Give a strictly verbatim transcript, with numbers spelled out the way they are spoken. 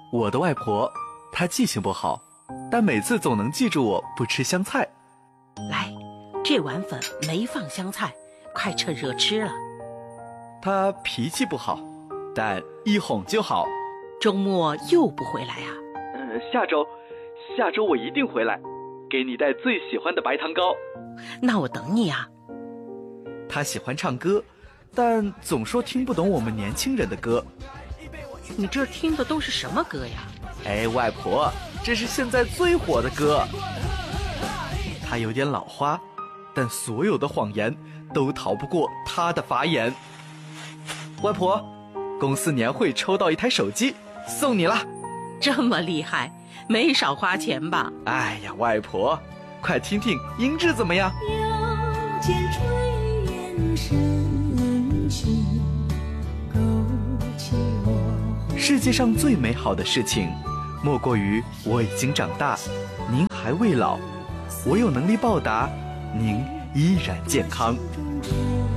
我的外婆，她记性不好，但每次总能记住我不吃香菜。 来，这碗粉没放香菜，快趁热吃了。 她脾气不好，但一哄就好。 周末又不回来啊？ 嗯，下周，下周我一定回来，给你带最喜欢的白糖糕。 那我等你啊。 她喜欢唱歌，但总说听不懂我们年轻人的歌。 你这听的都是什么歌呀？ 哎，外婆，这是现在最火的歌。她有点老花，但所有的谎言都逃不过她的法眼。外婆，公司年会抽到一台手机，送你了。 这么厉害，没少花钱吧？ 哎呀，外婆，快听听音质怎么样？ 腰间炊烟升起，勾起我。 世界上最美好的事情，莫过于我已经长大，您还未老，我有能力报答，您依然健康。